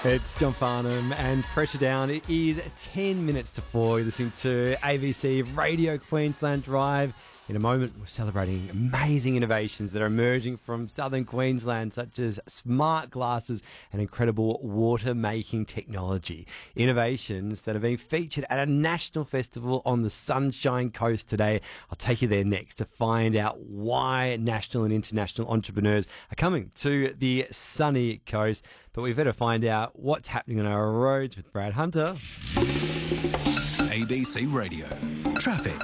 It's John Farnham and Pressure Down. It is 10 minutes to 4. You're listening to ABC Radio Queensland Drive. In a moment, we're celebrating amazing innovations that are emerging from southern Queensland, such as smart glasses and incredible water-making technology. Innovations that are being featured at a national festival on the Sunshine Coast today. I'll take you there next to find out why national and international entrepreneurs are coming to the sunny coast. But we better find out what's happening on our roads with Brad Hunter. ABC Radio. Traffic.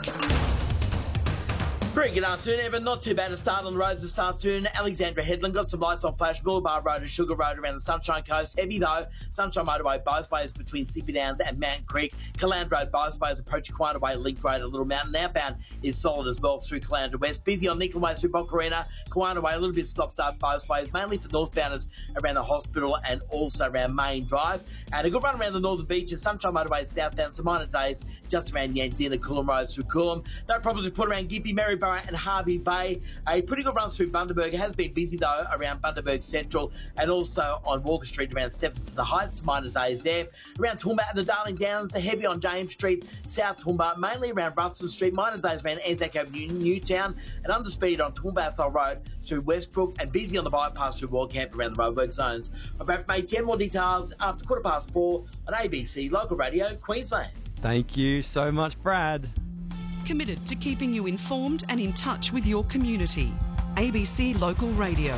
Very good afternoon, everyone. Not too bad a start on the roads this afternoon. Alexandra Headland got some lights on Flash Boulevard Road and Sugar Road around the Sunshine Coast. Heavy though. Sunshine Motorway both ways between Slippy Downs and Mountain Creek. Calandra Road both ways approaching Quina Way, Link Road and Little Mountain. Outbound is solid as well through Calandra West. Busy on Nickel Way through Bocarina. Quina Way a little bit stopped up both ways, mainly for northbounders around the hospital and also around Main Drive. And a good run around the Northern Beaches. Sunshine Motorway southbound, some minor days just around Yandina, Coolum Road through Coolum. No problems report around Gympie, Maryborough and Harvey Bay. A pretty good run through Bundaberg. It has been busy though around Bundaberg Central and also on Walker Street around 7th to the Heights. Minor days there. Around Toowoomba and the Darling Downs, heavy on James Street, South Toowoomba, mainly around Ruffson Street. Minor days around Anzac Avenue, Newtown, and under speed on Toowoomba Athol Road through Westbrook, and busy on the bypass through Wallcamp around the roadwork zones. I'm back from 10 more details after 4:15 on ABC Local Radio Queensland. Thank you so much, Brad. Committed to keeping you informed and in touch with your community. ABC Local Radio.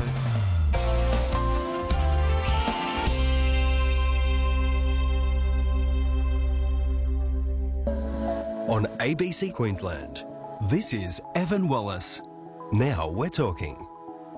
On ABC Queensland, this is Evan Wallace. Now we're talking.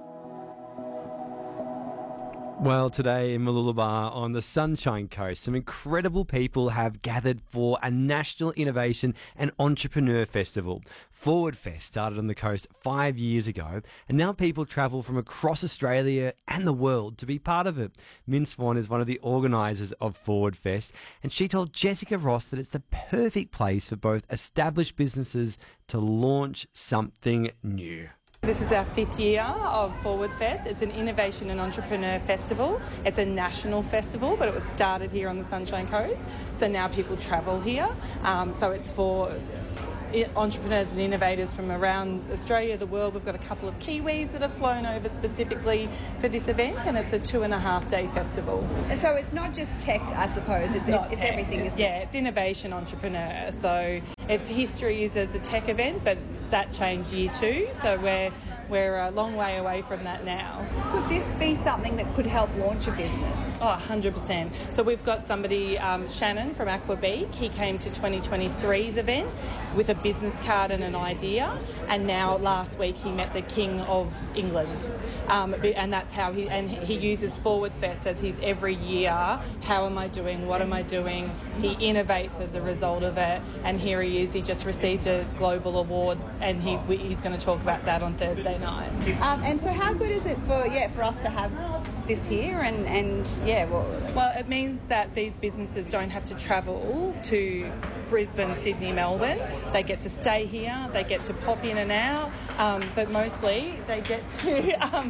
Well, today in Mooloolaba on the Sunshine Coast, some incredible people have gathered for a National Innovation and Entrepreneur Festival. Forward Fest started on the coast 5 years ago, and now people travel from across Australia and the world to be part of it. Min Swan is one of the organisers of Forward Fest, and she told Jessica Ross that it's the perfect place for both established businesses to launch something new. This is our 5th year of Forward Fest. It's an innovation and entrepreneur festival. It's a national festival, but it was started here on the Sunshine Coast. So now people travel here. So it's for entrepreneurs and innovators from around Australia, the world. We've got a couple of Kiwis that have flown over specifically for this event, and it's a 2.5-day festival. And so it's not just tech, I suppose. It's everything, isn't it? Yeah, it's innovation entrepreneur. So its history is as a tech event, but that changed year 2. So we're a long way away from that now. Could this be something that could help launch a business? Oh, 100%. So we've got somebody, Shannon from Aquabeak. He came to 2023's event with a business card and an idea, and now last week he met the King of England, and that's how he uses Forward Fest as his every year. How am I doing? What am I doing? He innovates as a result of it, and here he is. He just received a global award, and he's going to talk about that on Thursday night. And so how good is it for us to have this here well, it means that these businesses don't have to travel to Brisbane, Sydney, Melbourne. They get to stay here, they get to pop in and out, but mostly they get to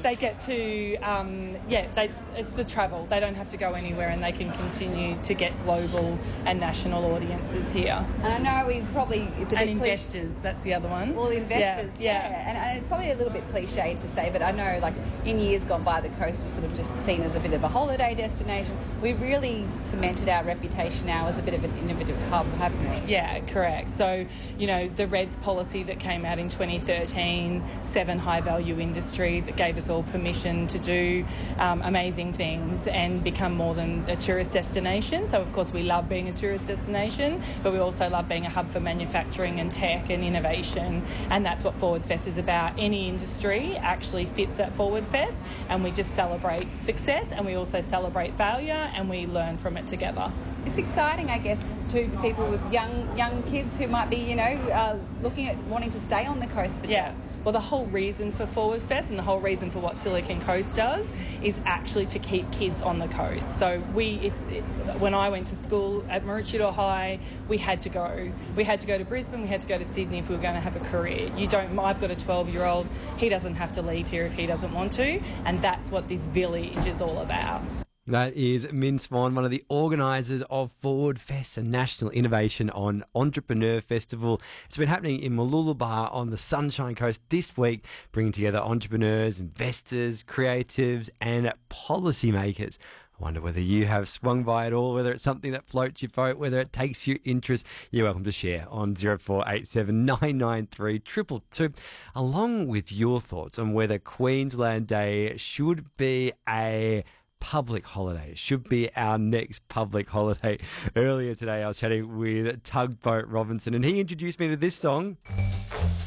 it's the travel. They don't have to go anywhere, and they can continue to get global and national audiences here. And I know it's a bit investors. That's the other one. Well, investors, yeah. And it's probably a little bit cliched to say, but I know, like, in years gone by, the coast was sort of just seen as a bit of a holiday destination. We really cemented our reputation now as a bit of an innovative hub, haven't we? Yeah, correct. So, the REDS policy that came out in 2013, 7 high-value industries, it gave us all permission to do amazing things and become more than a tourist destination. So, of course, we love being a tourist destination, but we also love being a hub for manufacturing and tech and innovation, and that's what Forward Fest is about. Any industry actually fits at Forward Fest, and we just celebrate success, and we also celebrate failure, and we learn from it together. It's exciting, I guess, too, for people with young kids who might be, looking at wanting to stay on the coast for jobs. Well, the whole reason for Forward Fest and the whole reason for what Silicon Coast does is actually to keep kids on the coast. So when I went to school at Maroochydore High, we had to go. We had to go to Brisbane, we had to go to Sydney if we were going to have a career. I've got a 12-year-old, he doesn't have to leave here if he doesn't want to, and that's what this village is all about. That is Min Swan, one of the organisers of Forward Fest, a national innovation on entrepreneur festival. It's been happening in Mooloolaba on the Sunshine Coast this week, bringing together entrepreneurs, investors, creatives and policymakers. I wonder whether you have swung by it all, whether it's something that floats your boat, whether it takes your interest. You're welcome to share on 0487 993 222, along with your thoughts on whether Queensland Day should be a public holiday. It should be our next public holiday. Earlier today, I was chatting with Tugboat Robinson, and he introduced me to this song.